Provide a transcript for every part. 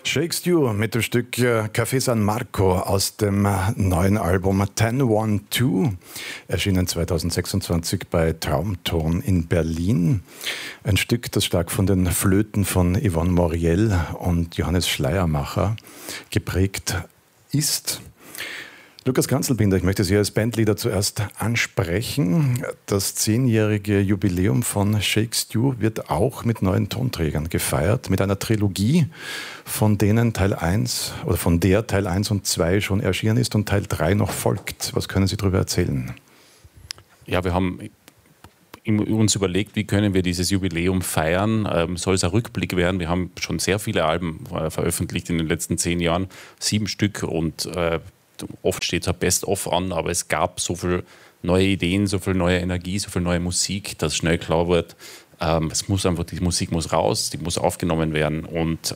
Shake Stew mit dem Stück Café San Marco aus dem neuen Album 1012, erschienen 2026 bei Traumton in Berlin. Ein Stück, das stark von den Flöten von Yvonne Moriel und Johannes Schleiermacher geprägt ist. Lukas Kanzelbinder, ich möchte Sie als Bandleader zuerst ansprechen. Das 10-jährige Jubiläum von Shake Stew wird auch mit neuen Tonträgern gefeiert, mit einer Trilogie, von der Teil 1 und 2 schon erschienen ist und Teil 3 noch folgt. Was können Sie darüber erzählen? Ja, wir haben uns überlegt, wie können wir dieses Jubiläum feiern. Soll es ein Rückblick werden? Wir haben schon sehr viele Alben veröffentlicht in den letzten 10 Jahren, 7 Stück, und oft steht es ein Best-of an, aber es gab so viele neue Ideen, so viel neue Energie, so viel neue Musik, dass schnell klar wird, die Musik muss raus, die muss aufgenommen werden. Und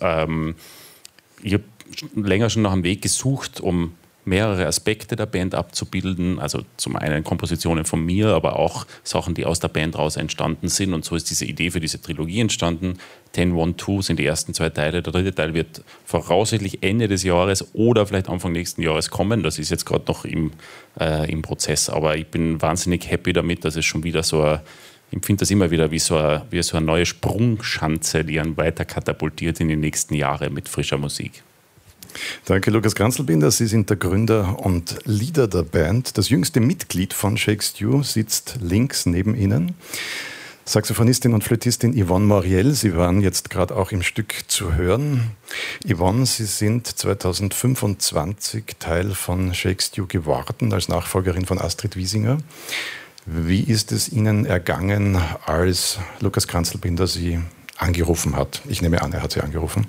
ich habe länger schon nach einem Weg gesucht, um mehrere Aspekte der Band abzubilden, also zum einen Kompositionen von mir, aber auch Sachen, die aus der Band raus entstanden sind, und so ist diese Idee für diese Trilogie entstanden. 1012 sind die ersten 2 Teile, der 3. Teil wird voraussichtlich Ende des Jahres oder vielleicht Anfang nächsten Jahres kommen, das ist jetzt gerade noch im Prozess, aber ich bin wahnsinnig happy damit, dass es schon wieder ich empfinde das immer wieder wie so eine neue Sprungschanze, die einen weiter katapultiert in die nächsten Jahre mit frischer Musik. Danke, Lukas Kanzelbinder. Sie sind der Gründer und Leader der Band. Das jüngste Mitglied von Shake Stew sitzt links neben Ihnen. Saxophonistin und Flötistin Yvonne Moriel. Sie waren jetzt gerade auch im Stück zu hören. Yvonne, Sie sind 2025 Teil von Shake Stew geworden, als Nachfolgerin von Astrid Wiesinger. Wie ist es Ihnen ergangen, als Lukas Kanzelbinder Sie angerufen hat? Ich nehme an, er hat Sie angerufen.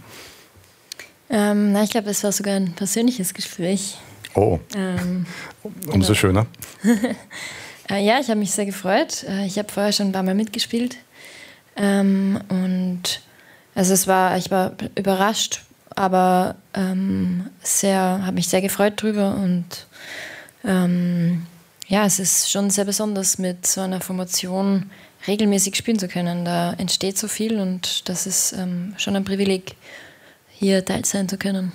Ich glaube, es war sogar ein persönliches Gespräch. Oh, umso schöner. Ja, ich habe mich sehr gefreut. Ich habe vorher schon ein paar Mal mitgespielt. Und also ich war überrascht, aber habe mich sehr gefreut drüber. Und ja, es ist schon sehr besonders, mit so einer Formation regelmäßig spielen zu können. Da entsteht so viel, und das ist schon ein Privileg, hier teil sein zu können.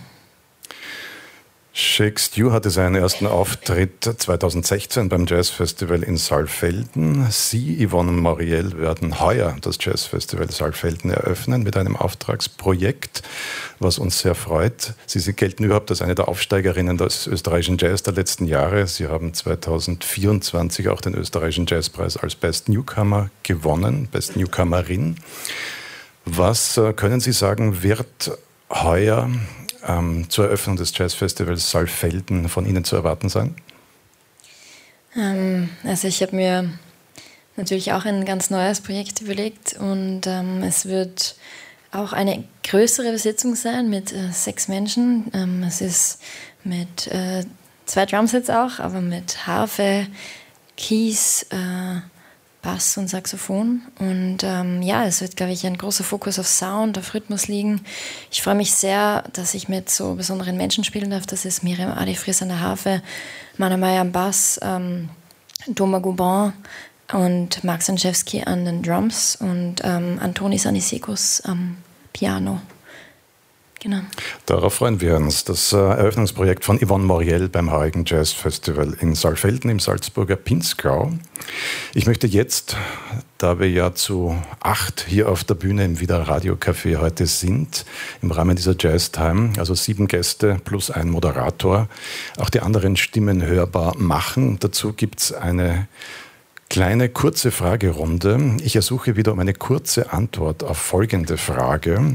Shake Stew hatte seinen ersten Auftritt 2016 beim Jazzfestival in Saalfelden. Sie, Yvonne und Moriel, werden heuer das Jazzfestival Saalfelden eröffnen mit einem Auftragsprojekt, was uns sehr freut. Sie gelten überhaupt als eine der Aufsteigerinnen des österreichischen Jazz der letzten Jahre. Sie haben 2024 auch den österreichischen Jazzpreis als Best Newcomer gewonnen, Best Newcomerin. Was können Sie sagen, wird heuer zur Eröffnung des Jazzfestivals Saalfelden von Ihnen zu erwarten sein? Also ich habe mir natürlich auch ein ganz neues Projekt überlegt, und es wird auch eine größere Besetzung sein mit 6 Menschen. Es ist mit 2 Drumsets auch, aber mit Harfe, Keys, Bass und Saxophon. Und ja, es wird, glaube ich, ein großer Fokus auf Sound, auf Rhythmus liegen. Ich freue mich sehr, dass ich mit so besonderen Menschen spielen darf. Das ist Miriam Adifries an der Harfe, Mana Meyer am Bass, Thomas Gouban und Mark Sanczewski an den Drums und Antonis Anisekos am Piano. Genau. Darauf freuen wir uns. Das Eröffnungsprojekt von Yvonne Moriel beim heurigen Jazzfestival in Saalfelden im Salzburger Pinzgau. Ich möchte jetzt, da wir ja zu 8 hier auf der Bühne im Wieder Radio Café heute sind, im Rahmen dieser Jazz Time, also 7 Gäste plus ein Moderator, auch die anderen Stimmen hörbar machen. Dazu gibt es eine kleine, kurze Fragerunde. Ich ersuche wieder um eine kurze Antwort auf folgende Frage.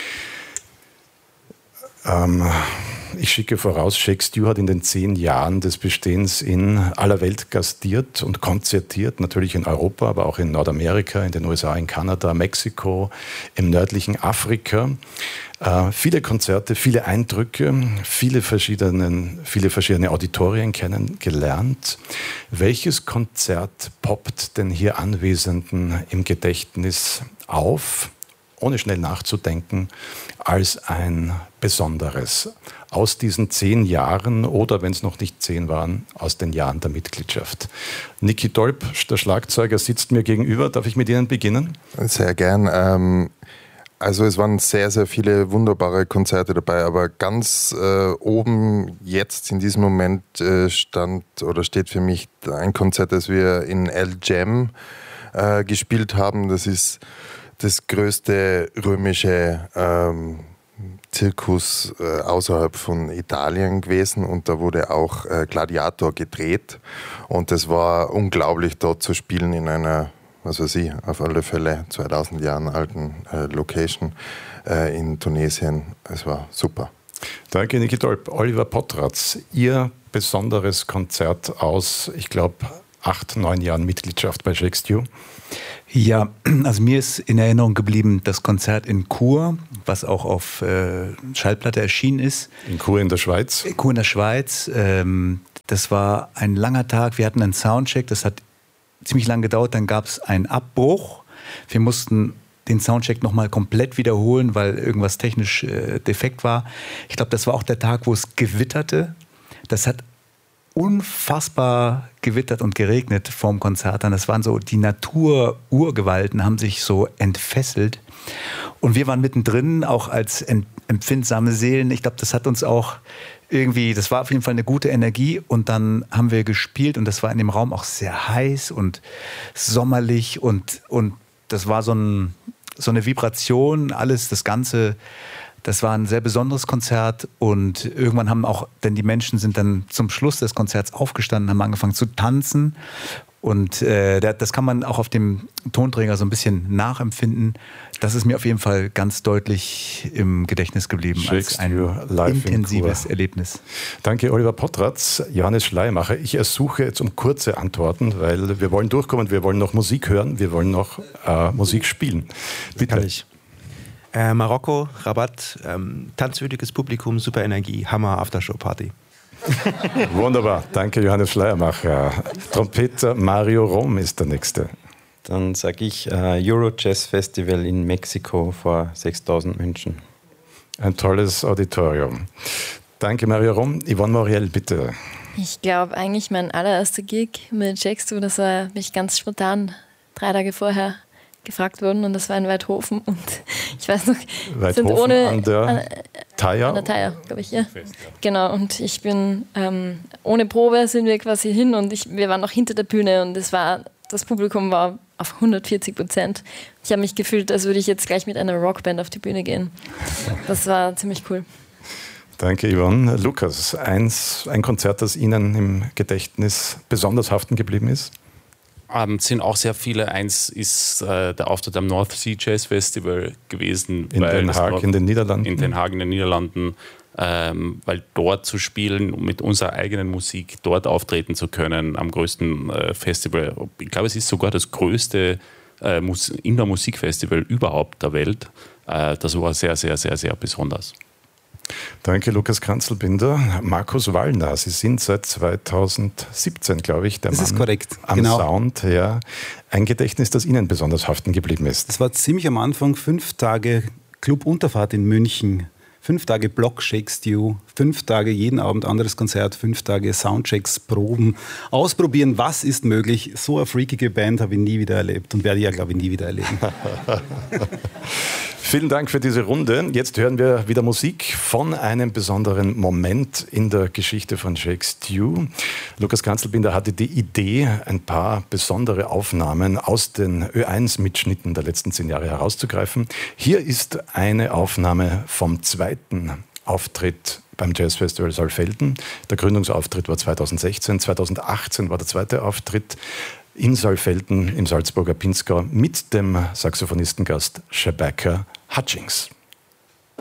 Ich schicke voraus, Shake Stew hat in den 10 Jahren des Bestehens in aller Welt gastiert und konzertiert, natürlich in Europa, aber auch in Nordamerika, in den USA, in Kanada, Mexiko, im nördlichen Afrika. Viele Konzerte, viele Eindrücke, viele verschiedene Auditorien kennengelernt. Welches Konzert poppt den hier Anwesenden im Gedächtnis auf, ohne schnell nachzudenken, als ein besonderes aus diesen 10 Jahren oder, wenn es noch nicht 10 waren, aus den Jahren der Mitgliedschaft? Niki Dolp, der Schlagzeuger, sitzt mir gegenüber. Darf ich mit Ihnen beginnen? Sehr gern. Also es waren sehr, sehr viele wunderbare Konzerte dabei, aber ganz oben jetzt in diesem Moment steht für mich ein Konzert, das wir in El Jam gespielt haben. Das ist das größte römische Zirkus außerhalb von Italien gewesen und da wurde auch Gladiator gedreht und es war unglaublich, dort zu spielen in einer, was weiß ich, auf alle Fälle 2000 Jahren alten Location in Tunesien. Es war super. Danke, Niki Dolp. Oliver Potratz, Ihr besonderes Konzert aus, ich glaube, 8, 9 Jahren Mitgliedschaft bei Shakes Stew. Ja, also mir ist in Erinnerung geblieben das Konzert in Chur, was auch auf Schallplatte erschienen ist. In Chur in der Schweiz. Chur in der Schweiz. Das war ein langer Tag. Wir hatten einen Soundcheck, das hat ziemlich lang gedauert. Dann gab es einen Abbruch. Wir mussten den Soundcheck nochmal komplett wiederholen, weil irgendwas technisch defekt war. Ich glaube, das war auch der Tag, wo es gewitterte. Das hat unfassbar gewittert und geregnet vorm Konzert. Das waren so, die Natur-Urgewalten haben sich so entfesselt. Und wir waren mittendrin, auch als empfindsame Seelen. Ich glaube, das hat uns auch irgendwie, das war auf jeden Fall eine gute Energie. Und dann haben wir gespielt und das war in dem Raum auch sehr heiß und sommerlich. Und das war so eine Vibration, alles, das Ganze. Das war ein sehr besonderes Konzert und irgendwann haben auch, denn die Menschen sind dann zum Schluss des Konzerts aufgestanden, haben angefangen zu tanzen und das kann man auch auf dem Tonträger so ein bisschen nachempfinden. Das ist mir auf jeden Fall ganz deutlich im Gedächtnis geblieben als ein intensives Erlebnis. Danke, Oliver Potratz. Johannes Schleiermacher, ich ersuche jetzt um kurze Antworten, weil wir wollen durchkommen, wir wollen noch Musik hören, wir wollen noch Musik spielen. Bitte. Kann ich. Marokko, Rabat, tanzwürdiges Publikum, super Energie, Hammer, Aftershow-Party. Wunderbar, danke Johannes Schleiermacher. Trompeter Mario Rom ist der Nächste. Dann sage ich Euro Jazz Festival in Mexiko vor 6000 Menschen. Ein tolles Auditorium. Danke Mario Rom. Yvonne Moriel, bitte. Ich glaube eigentlich mein allererster Gig mit Shakes Stew, das war mich ganz spontan 3 Tage vorher gefragt worden und das war in Weidhofen und ich weiß noch, Weidhofen sind ohne an der Thaya? An der Thaya, glaube ich, ja. Genau, und ich bin ohne Probe sind wir quasi hin und wir waren noch hinter der Bühne und das Publikum war auf 140%. Ich habe mich gefühlt, als würde ich jetzt gleich mit einer Rockband auf die Bühne gehen. Das war ziemlich cool. Danke, Yvonne. Lukas, ein Konzert, das Ihnen im Gedächtnis besonders haften geblieben ist? Sind auch sehr viele. Eins ist der Auftritt am North Sea Jazz Festival gewesen. In Den Haag, in den Niederlanden. In Den Haag, in den Niederlanden. Weil dort zu spielen, mit unserer eigenen Musik dort auftreten zu können, am größten Festival. Ich glaube, es ist sogar das größte Indoor-Musikfestival überhaupt der Welt. Das war sehr, sehr, sehr, sehr besonders. Danke, Lukas Kanzelbinder. Markus Wallner, Sie sind seit 2017, glaube ich, der das Mann ist korrekt. Am Genau. Sound. Ja. Ein Gedächtnis, das Ihnen besonders haften geblieben ist. Das war ziemlich am Anfang, 5 Tage Club-Unterfahrt in München, 5 Tage Block Shakes Stew, 5 Tage jeden Abend anderes Konzert, 5 Tage Soundchecks, Proben, ausprobieren, was ist möglich. So eine freakige Band habe ich nie wieder erlebt und werde ich ja, glaube ich, nie wieder erleben. Vielen Dank für diese Runde. Jetzt hören wir wieder Musik von einem besonderen Moment in der Geschichte von Shakes Stew. Lukas Kanzelbinder hatte die Idee, ein paar besondere Aufnahmen aus den Ö1-Mitschnitten der letzten 10 Jahre herauszugreifen. Hier ist eine Aufnahme vom 2. Auftritt beim Jazzfestival Saalfelden. Der Gründungsauftritt war 2016, 2018 war der 2. Auftritt in Saalfelden im Salzburger Pinzgau mit dem Saxophonistengast Shabaka Hutchings.